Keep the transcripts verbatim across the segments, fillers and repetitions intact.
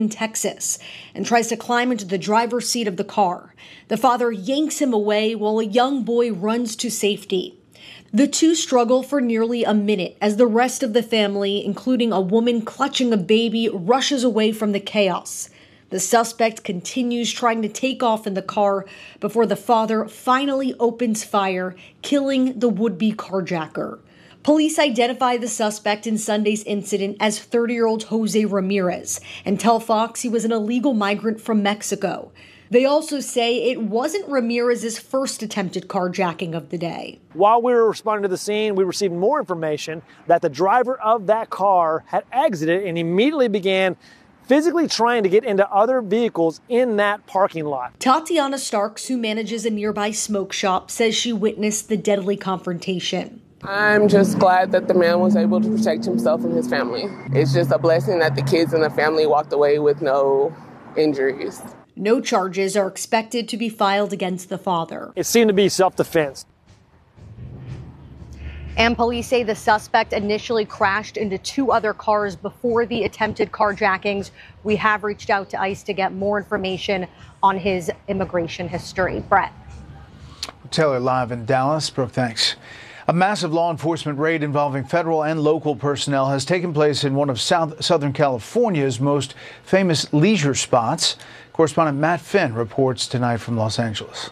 in Texas and tries to climb into the driver's seat of the car. The father yanks him away while a young boy runs to safety. The two struggle for nearly a minute as the rest of the family, including a woman clutching a baby, rushes away from the chaos. The suspect continues trying to take off in the car before the father finally opens fire, killing the would-be carjacker. Police identify the suspect in Sunday's incident as thirty-year-old Jose Ramirez and tell Fox he was an illegal migrant from Mexico. They also say it wasn't Ramirez's first attempted carjacking of the day. While we were responding to the scene, we received more information that the driver of that car had exited and immediately began physically trying to get into other vehicles in that parking lot. Tatiana Starks, who manages a nearby smoke shop, says she witnessed the deadly confrontation. I'm just glad that the man was able to protect himself and his family. It's just a blessing that the kids and the family walked away with no injuries. No charges are expected to be filed against the father. It seemed to be self-defense. And police say the suspect initially crashed into two other cars before the attempted carjackings. We have reached out to ICE to get more information on his immigration history. Brett. Taylor live in Dallas. Brooke, thanks. A massive law enforcement raid involving federal and local personnel has taken place in one of South, Southern California's most famous leisure spots. Correspondent Matt Finn reports tonight from Los Angeles.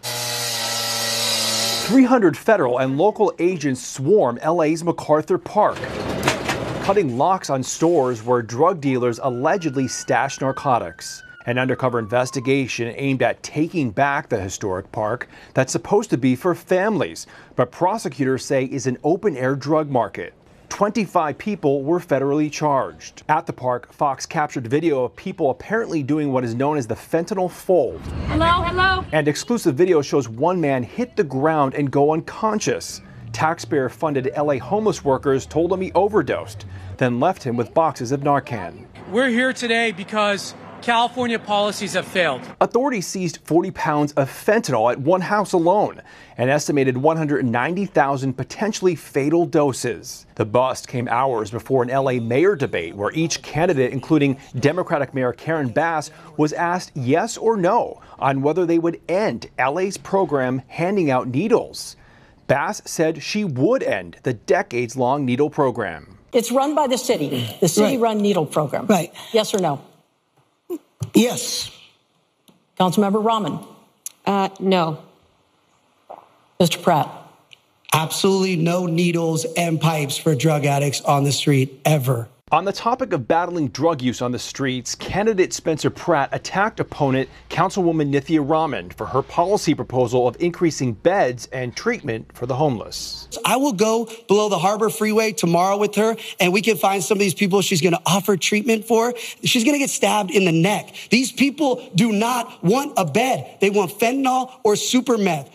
three hundred federal and local agents swarm L A's MacArthur Park, cutting locks on stores where drug dealers allegedly stashed narcotics. An undercover investigation aimed at taking back the historic park that's supposed to be for families, but prosecutors say is an open-air drug market. twenty-five people were federally charged. At the park, Fox captured video of people apparently doing what is known as the fentanyl fold. Hello, hello. And exclusive video shows one man hit the ground and go unconscious. Taxpayer-funded L A homeless workers told him he overdosed, then left him with boxes of Narcan. We're here today because California policies have failed. Authorities seized forty pounds of fentanyl at one house alone, an estimated one hundred ninety thousand potentially fatal doses. The bust came hours before an L A mayor debate where each candidate, including Democratic Mayor Karen Bass, was asked yes or no on whether they would end L A's program handing out needles. Bass said she would end the decades-long needle program. It's run by the city, the city-run needle program. Right. Yes or no? Yes. Councilmember Rahman? Uh, no. Mister Pratt? Absolutely no needles and pipes for drug addicts on the street ever. On the topic of battling drug use on the streets, candidate Spencer Pratt attacked opponent Councilwoman Nithya Raman for her policy proposal of increasing beds and treatment for the homeless. I will go below the Harbor Freeway tomorrow with her, and we can find some of these people she's going to offer treatment for. She's going to get stabbed in the neck. These people do not want a bed. They want fentanyl or super meth.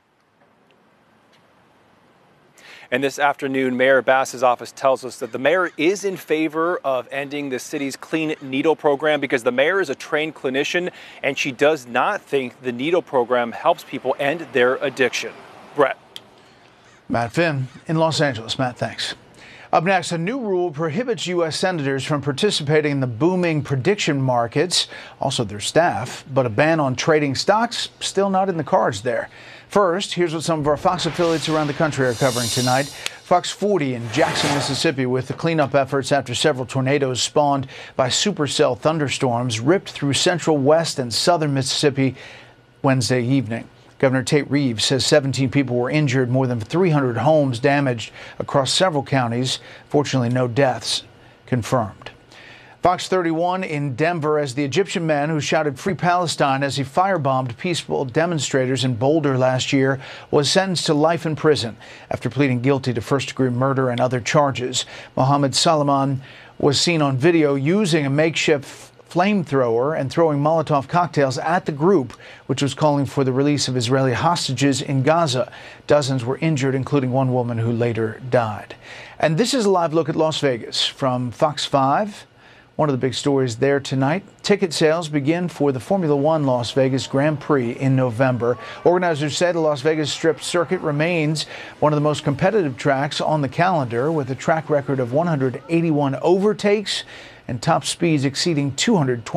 And this afternoon, Mayor Bass's office tells us that the mayor is in favor of ending the city's clean needle program because the mayor is a trained clinician and she does not think the needle program helps people end their addiction. Brett. Matt Finn in Los Angeles. Matt, thanks. Up next, a new rule prohibits U S senators from participating in the booming prediction markets, also their staff, but a ban on trading stocks still not in the cards there. First, here's what some of our Fox affiliates around the country are covering tonight. Fox forty in Jackson, Mississippi, with the cleanup efforts after several tornadoes spawned by supercell thunderstorms ripped through central, west, and southern Mississippi Wednesday evening. Governor Tate Reeves says seventeen people were injured, more than three hundred homes damaged across several counties. Fortunately, no deaths confirmed. Fox thirty-one in Denver as the Egyptian man who shouted Free Palestine as he firebombed peaceful demonstrators in Boulder last year was sentenced to life in prison after pleading guilty to first-degree murder and other charges. Mohammed Salman was seen on video using a makeshift flamethrower and throwing Molotov cocktails at the group, which was calling for the release of Israeli hostages in Gaza. Dozens were injured, including one woman who later died. And this is a live look at Las Vegas from Fox five. One of the big stories there tonight, ticket sales begin for the Formula One Las Vegas Grand Prix in November. Organizers said the Las Vegas Strip circuit remains one of the most competitive tracks on the calendar with a track record of one hundred eighty-one overtakes and top speeds exceeding two hundred twenty